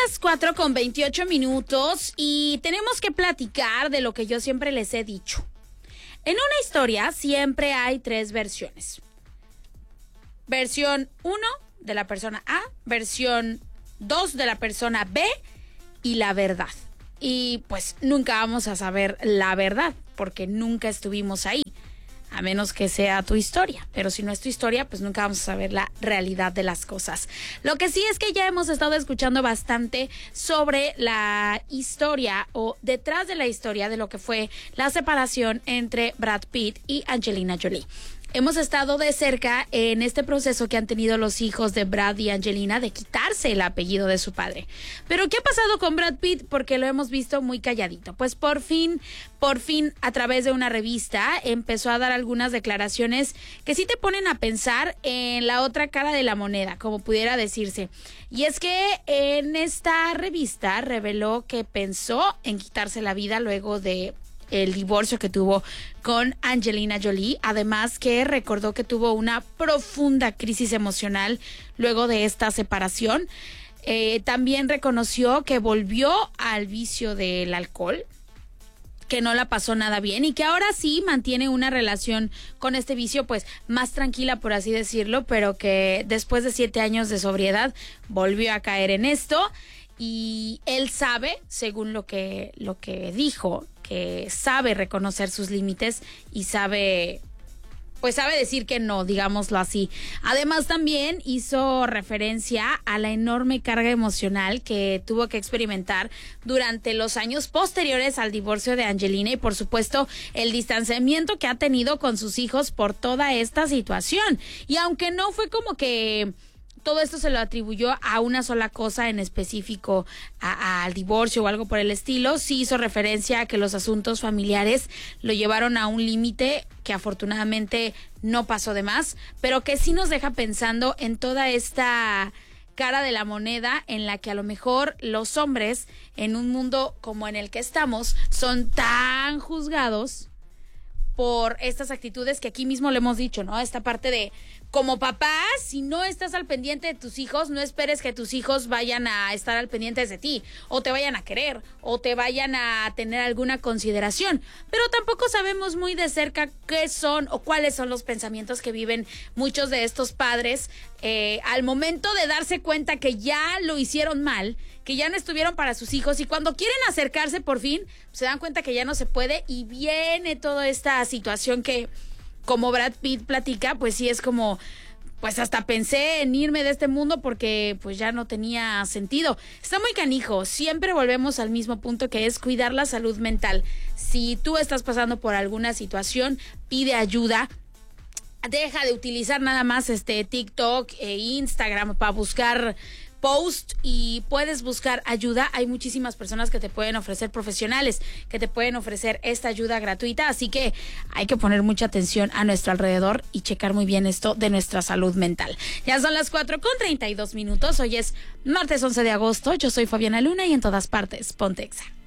las 4:28 y tenemos que platicar de lo que yo siempre les he dicho. En una historia siempre hay 3 versiones. Versión 1 de la persona A, versión 2 de la persona B y la verdad. Y pues nunca vamos a saber la verdad porque nunca estuvimos ahí. A menos que sea tu historia. Pero si no es tu historia, pues nunca vamos a saber la realidad de las cosas. Lo que sí es que ya hemos estado escuchando bastante sobre la historia o detrás de la historia de lo que fue la separación entre Brad Pitt y Angelina Jolie. Hemos estado de cerca en este proceso que han tenido los hijos de Brad y Angelina de quitarse el apellido de su padre. Pero ¿qué ha pasado con Brad Pitt? Porque lo hemos visto muy calladito. Pues por fin, a través de una revista, empezó a dar algunas declaraciones que sí te ponen a pensar en la otra cara de la moneda, como pudiera decirse. Y es que en esta revista reveló que pensó en quitarse la vida luego de el divorcio que tuvo con Angelina Jolie, además que recordó que tuvo una profunda crisis emocional luego de esta separación. También reconoció que volvió al vicio del alcohol, que no la pasó nada bien y que ahora sí mantiene una relación con este vicio pues más tranquila, por así decirlo, pero que después de 7 años de sobriedad volvió a caer en esto. Y él sabe, según lo que dijo, que sabe reconocer sus límites y sabe decir que no, digámoslo así. Además, también hizo referencia a la enorme carga emocional que tuvo que experimentar durante los años posteriores al divorcio de Angelina y, por supuesto, el distanciamiento que ha tenido con sus hijos por toda esta situación. Y aunque no fue como que todo esto se lo atribuyó a una sola cosa en específico, al divorcio o algo por el estilo, sí hizo referencia a que los asuntos familiares lo llevaron a un límite que afortunadamente no pasó de más, pero que sí nos deja pensando en toda esta cara de la moneda en la que a lo mejor los hombres, en un mundo como en el que estamos, son tan juzgados por estas actitudes que aquí mismo le hemos dicho, ¿no? Esta parte de, como papá, si no estás al pendiente de tus hijos, no esperes que tus hijos vayan a estar al pendiente de ti, o te vayan a querer, o te vayan a tener alguna consideración. Pero tampoco sabemos muy de cerca qué son o cuáles son los pensamientos que viven muchos de estos padres al momento de darse cuenta que ya lo hicieron mal, que ya no estuvieron para sus hijos, y cuando quieren acercarse por fin, se dan cuenta que ya no se puede y viene toda esta situación que, como Brad Pitt platica, pues sí es como, pues hasta pensé en irme de este mundo porque pues ya no tenía sentido. Está muy canijo, siempre volvemos al mismo punto, que es cuidar la salud mental. Si tú estás pasando por alguna situación, pide ayuda. Deja de utilizar nada más TikTok e Instagram para buscar post, y puedes buscar ayuda. Hay muchísimas personas que te pueden ofrecer, profesionales que te pueden ofrecer esta ayuda gratuita, así que hay que poner mucha atención a nuestro alrededor y checar muy bien esto de nuestra salud mental. Ya son las 4:32. Hoy es martes 11 de agosto. Yo soy Fabiana Luna y en todas partes, ponte Exa.